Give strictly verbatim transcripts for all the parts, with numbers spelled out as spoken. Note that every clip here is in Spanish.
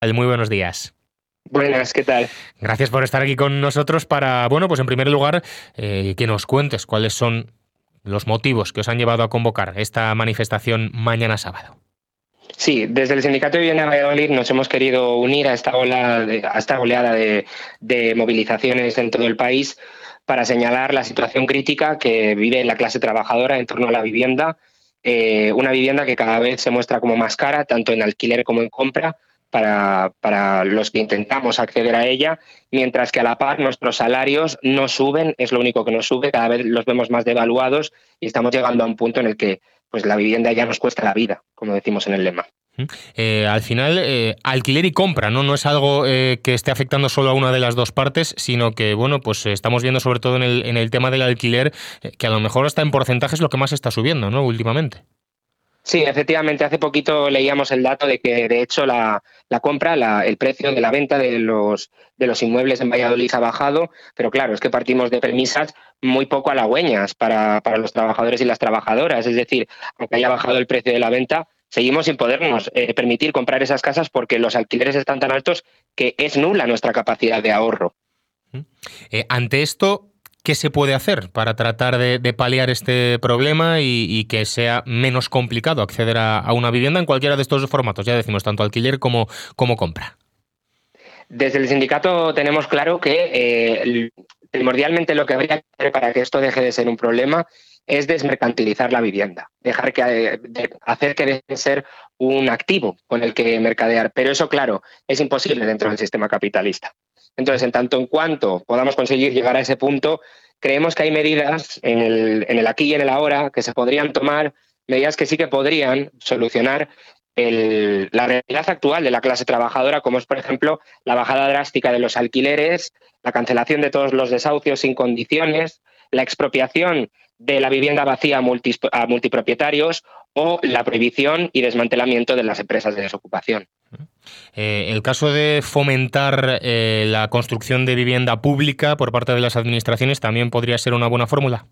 Muy buenos días. Buenas, ¿qué tal? Gracias por estar aquí con nosotros para, bueno, pues en primer lugar, eh, que nos cuentes cuáles son los motivos que os han llevado a convocar esta manifestación mañana sábado. Sí, desde el Sindicato de Vivienda de Valladolid nos hemos querido unir a esta ola de- a esta oleada de, de movilizaciones en todo el país para señalar la situación crítica que vive la clase trabajadora en torno a la vivienda, eh, una vivienda que cada vez se muestra como más cara, tanto en alquiler como en compra, para, para los que intentamos acceder a ella, mientras que a la par nuestros salarios no suben, es lo único que nos sube, cada vez los vemos más devaluados y estamos llegando a un punto en el que pues la vivienda ya nos cuesta la vida, como decimos en el lema. Eh, al final, eh, alquiler y compra, ¿no? No es algo eh, que esté afectando solo a una de las dos partes, sino que, bueno, pues eh, estamos viendo sobre todo en el, en el tema del alquiler, eh, que a lo mejor hasta en porcentaje es lo que más está subiendo, ¿no? Últimamente. Sí, efectivamente, hace poquito leíamos el dato de que, de hecho, la, la compra, la, el precio de la venta de los, de los inmuebles en Valladolid ha bajado, pero claro, es que partimos de premisas muy poco halagüeñas para, para los trabajadores y las trabajadoras. Es decir, aunque haya bajado el precio de la venta, seguimos sin podernos eh, permitir comprar esas casas porque los alquileres están tan altos que es nula nuestra capacidad de ahorro. Eh, ante esto, ¿qué se puede hacer para tratar de, de paliar este problema y, y que sea menos complicado acceder a, a una vivienda en cualquiera de estos dos formatos? Ya decimos, tanto alquiler como, como compra. Desde el sindicato tenemos claro que eh, primordialmente lo que habría que hacer para que esto deje de ser un problema es desmercantilizar la vivienda, dejar que eh, de hacer que deje de ser un activo con el que mercadear. Pero eso, claro, es imposible dentro del sistema capitalista. Entonces, en tanto en cuanto podamos conseguir llegar a ese punto, creemos que hay medidas en el, en el aquí y en el ahora que se podrían tomar, medidas que sí que podrían solucionar el, la realidad actual de la clase trabajadora, como es, por ejemplo, la bajada drástica de los alquileres, la cancelación de todos los desahucios sin condiciones, la expropiación de la vivienda vacía a, multi, a multipropietarios o la prohibición y desmantelamiento de las empresas de desocupación. Eh, el caso de fomentar eh, la construcción de vivienda pública por parte de las administraciones también podría ser una buena fórmula.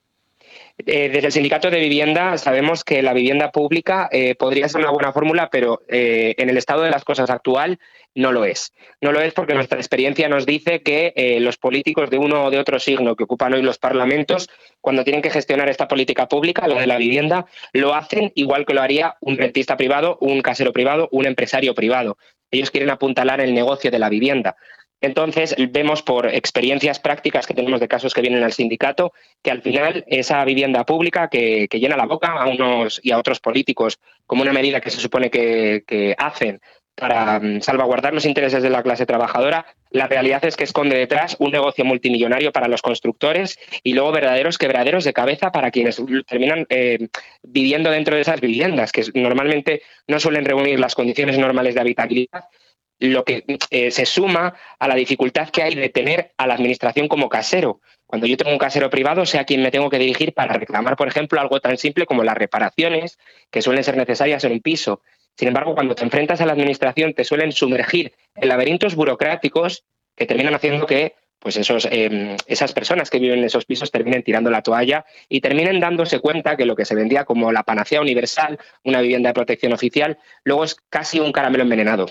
Eh, desde el Sindicato de Vivienda sabemos que la vivienda pública eh, podría ser una buena fórmula, pero eh, en el estado de las cosas actual no lo es. No lo es porque nuestra experiencia nos dice que eh, los políticos de uno o de otro signo que ocupan hoy los parlamentos, cuando tienen que gestionar esta política pública, la de la vivienda, lo hacen igual que lo haría un rentista privado, un casero privado, un empresario privado. Ellos quieren apuntalar el negocio de la vivienda. Entonces, vemos por experiencias prácticas que tenemos de casos que vienen al sindicato que al final esa vivienda pública que, que llena la boca a unos y a otros políticos como una medida que se supone que, que hacen para um, salvaguardar los intereses de la clase trabajadora, la realidad es que esconde detrás un negocio multimillonario para los constructores y luego verdaderos quebraderos de cabeza para quienes terminan eh, viviendo dentro de esas viviendas, que normalmente no suelen reunir las condiciones normales de habitabilidad, lo que eh, se suma a la dificultad que hay de tener a la administración como casero. Cuando yo tengo un casero privado, sé a quién me tengo que dirigir para reclamar, por ejemplo, algo tan simple como las reparaciones que suelen ser necesarias en un piso. Sin embargo, cuando te enfrentas a la administración, te suelen sumergir en laberintos burocráticos que terminan haciendo que pues esos, eh, esas personas que viven en esos pisos terminen tirando la toalla y terminen dándose cuenta que lo que se vendía como la panacea universal, una vivienda de protección oficial, luego es casi un caramelo envenenado.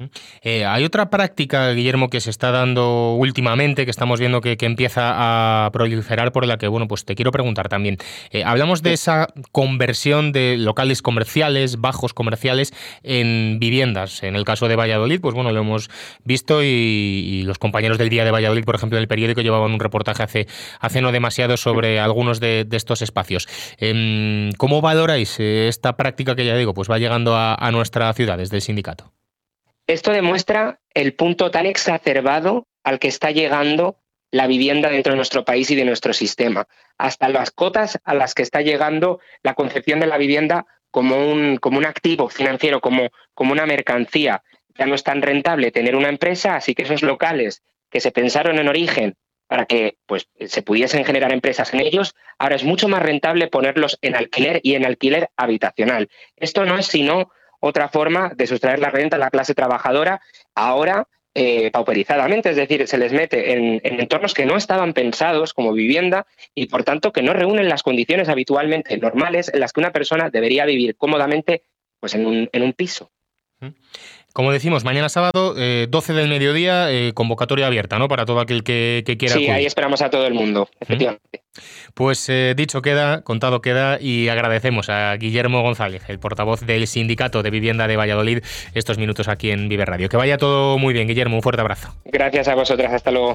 Eh, hay otra práctica, Guillermo, que se está dando últimamente, que estamos viendo que, que empieza a proliferar, por la que, bueno, pues te quiero preguntar también. Eh, hablamos de esa conversión de locales comerciales, bajos comerciales, en viviendas. En el caso de Valladolid, pues bueno, lo hemos visto y, y los compañeros del Día de Valladolid, por ejemplo, en el periódico, llevaban un reportaje hace, hace no demasiado sobre algunos de, de estos espacios. Eh, ¿Cómo valoráis eh, esta práctica que, ya digo, pues va llegando a, a nuestra ciudad desde el sindicato? Esto demuestra el punto tan exacerbado al que está llegando la vivienda dentro de nuestro país y de nuestro sistema, hasta las cotas a las que está llegando la concepción de la vivienda como un, como un activo financiero, como, como una mercancía. Ya no es tan rentable tener una empresa, así que esos locales que se pensaron en origen para que pues, se pudiesen generar empresas en ellos, ahora es mucho más rentable ponerlos en alquiler y en alquiler habitacional. Esto no es sino otra forma de sustraer la renta a la clase trabajadora, ahora eh, pauperizadamente, es decir, se les mete en, en entornos que no estaban pensados como vivienda y, por tanto, que no reúnen las condiciones habitualmente normales en las que una persona debería vivir cómodamente pues, en un, en un piso. Como decimos, mañana sábado, eh, doce del mediodía, eh, convocatoria abierta, ¿no? Para todo aquel que, que quiera Sí, acudir. ahí esperamos a todo el mundo, efectivamente. Pues eh, dicho queda, contado queda, y agradecemos a Guillermo González, el portavoz del Sindicato de Vivienda de Valladolid, estos minutos aquí en Vive Radio. Que vaya todo muy bien, Guillermo, un fuerte abrazo. Gracias a vosotras, hasta luego.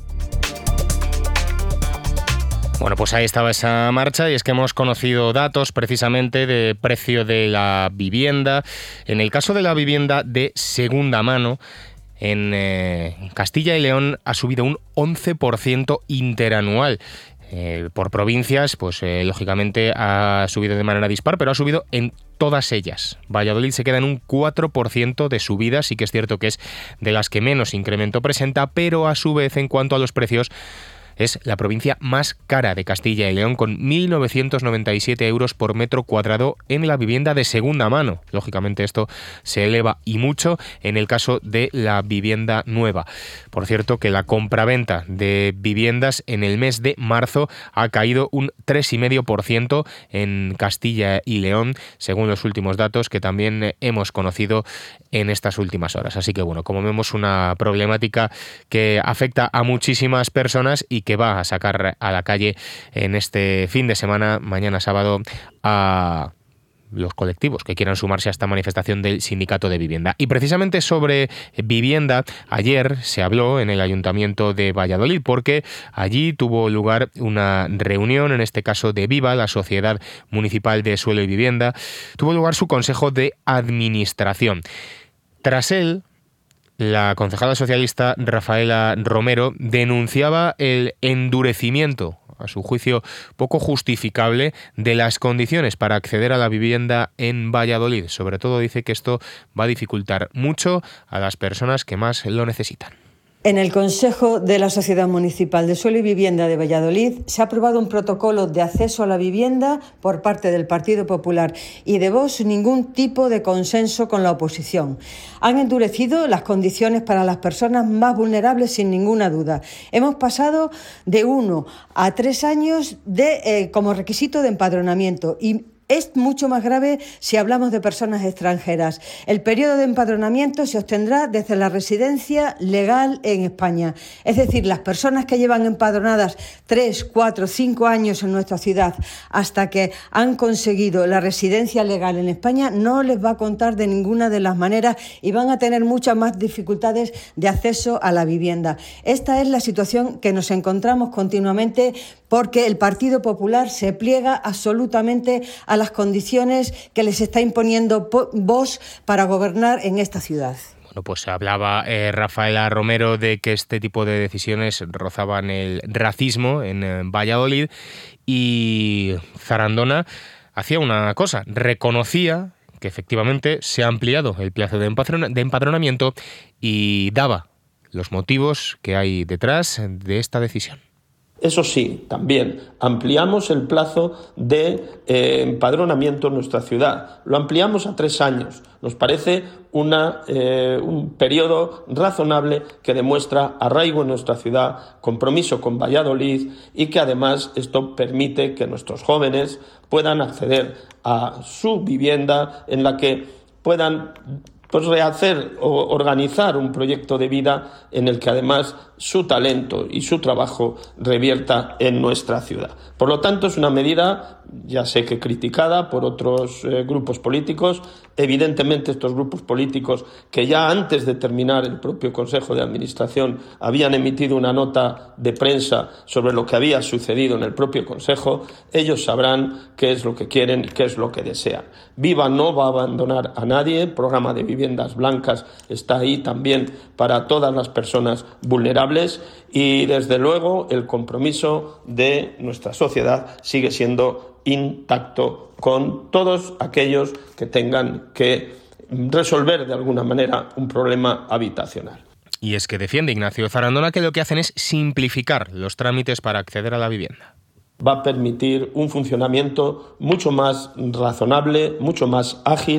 Bueno, pues ahí estaba esa marcha, y es que hemos conocido datos precisamente de precio de la vivienda. En el caso de la vivienda de segunda mano, en eh, Castilla y León ha subido un once por ciento interanual. Eh, por provincias, pues eh, lógicamente ha subido de manera dispar, pero ha subido en todas ellas. Valladolid se queda en un cuatro por ciento de subida, sí que es cierto que es de las que menos incremento presenta, pero a su vez, en cuanto a los precios, es la provincia más cara de Castilla y León, con mil novecientos noventa y siete euros por metro cuadrado en la vivienda de segunda mano. Lógicamente esto se eleva y mucho en el caso de la vivienda nueva. Por cierto, que la compraventa de viviendas en el mes de marzo ha caído un tres coma cinco por ciento en Castilla y León, según los últimos datos que también hemos conocido en estas últimas horas. Así que bueno, como vemos, una problemática que afecta a muchísimas personas y que va a sacar a la calle en este fin de semana, mañana sábado, a los colectivos que quieran sumarse a esta manifestación del Sindicato de Vivienda. Y precisamente sobre vivienda, ayer se habló en el Ayuntamiento de Valladolid, porque allí tuvo lugar una reunión, en este caso de Viva, la Sociedad Municipal de Suelo y Vivienda. Tuvo lugar su Consejo de Administración. Tras él, la concejala socialista Rafaela Romero denunciaba el endurecimiento, a su juicio poco justificable, de las condiciones para acceder a la vivienda en Valladolid. Sobre todo dice que esto va a dificultar mucho a las personas que más lo necesitan. En el Consejo de la Sociedad Municipal de Suelo y Vivienda de Valladolid se ha aprobado un protocolo de acceso a la vivienda por parte del Partido Popular y de Vox, ningún tipo de consenso con la oposición. Han endurecido las condiciones para las personas más vulnerables, sin ninguna duda. Hemos pasado de uno a tres años de, eh, como requisito de empadronamiento, y es mucho más grave si hablamos de personas extranjeras. El periodo de empadronamiento se obtendrá desde la residencia legal en España. Es decir, las personas que llevan empadronadas tres, cuatro, cinco años en nuestra ciudad hasta que han conseguido la residencia legal en España no les va a contar de ninguna de las maneras y van a tener muchas más dificultades de acceso a la vivienda. Esta es la situación que nos encontramos continuamente, porque el Partido Popular se pliega absolutamente a las condiciones que les está imponiendo Vox para gobernar en esta ciudad. Bueno, pues hablaba eh, Rafaela Romero de que este tipo de decisiones rozaban el racismo en eh, Valladolid, y Zarandona hacía una cosa, reconocía que efectivamente se ha ampliado el plazo de empadron- de empadronamiento y daba los motivos que hay detrás de esta decisión. Eso sí, también ampliamos el plazo de eh, empadronamiento en nuestra ciudad. Lo ampliamos a tres años. Nos parece una, eh, un periodo razonable que demuestra arraigo en nuestra ciudad, compromiso con Valladolid, y que además esto permite que nuestros jóvenes puedan acceder a su vivienda, en la que puedan pues rehacer o organizar un proyecto de vida en el que además su talento y su trabajo revierta en nuestra ciudad. Por lo tanto, es una medida, ya sé que criticada por otros eh, grupos políticos. Evidentemente, estos grupos políticos, que ya antes de terminar el propio Consejo de Administración habían emitido una nota de prensa sobre lo que había sucedido en el propio Consejo, ellos sabrán qué es lo que quieren y qué es lo que desean. Viva no va a abandonar a nadie. El programa de viviendas blancas está ahí también para todas las personas vulnerables, y desde luego el compromiso de nuestra sociedad sigue siendo intacto con todos aquellos que tengan que resolver de alguna manera un problema habitacional. Y es que defiende Ignacio Zarandona que lo que hacen es simplificar los trámites para acceder a la vivienda. Va a permitir un funcionamiento mucho más razonable, mucho más ágil,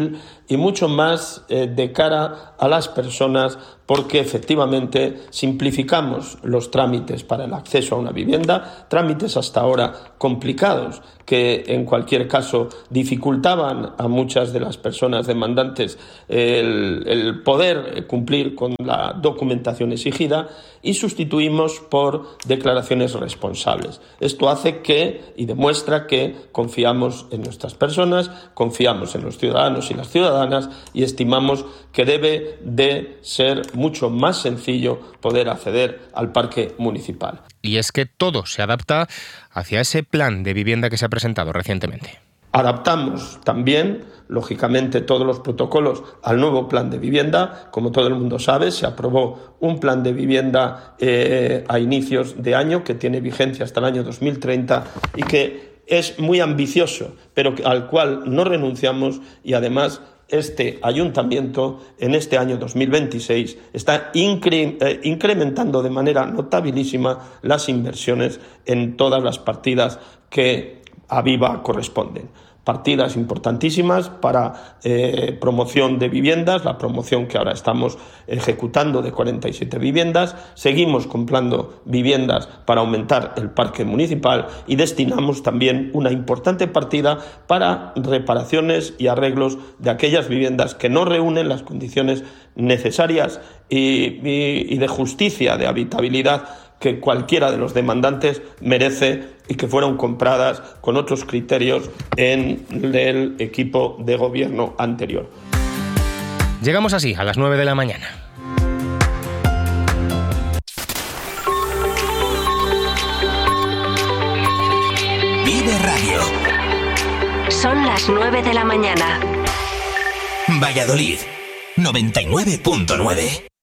y mucho más eh, de cara a las personas, porque efectivamente simplificamos los trámites para el acceso a una vivienda, trámites hasta ahora complicados que en cualquier caso dificultaban a muchas de las personas demandantes el, el poder cumplir con la documentación exigida, y sustituimos por declaraciones responsables. Esto hace que y demuestra que confiamos en nuestras personas, confiamos en los ciudadanos y las ciudadanas, y estimamos que debe de ser mucho más sencillo poder acceder al parque municipal. Y es que todo se adapta hacia ese plan de vivienda que se ha presentado recientemente. Adaptamos también, lógicamente, todos los protocolos al nuevo plan de vivienda. Como todo el mundo sabe, se aprobó un plan de vivienda eh, a inicios de año que tiene vigencia hasta el año dos mil treinta y que es muy ambicioso, pero al cual no renunciamos, y además este ayuntamiento en este año dos mil veintiséis está incre- eh, incrementando de manera notabilísima las inversiones en todas las partidas que a Viva corresponden. Partidas importantísimas para eh, promoción de viviendas, la promoción que ahora estamos ejecutando de cuarenta y siete viviendas. Seguimos comprando viviendas para aumentar el parque municipal, y destinamos también una importante partida para reparaciones y arreglos de aquellas viviendas que no reúnen las condiciones necesarias y, y, y de justicia, de habitabilidad, que cualquiera de los demandantes merece, y que fueron compradas con otros criterios en el equipo de gobierno anterior. Llegamos así a las nueve de la mañana. Vive Radio. Son las nueve de la mañana. Valladolid, noventa y nueve punto nueve.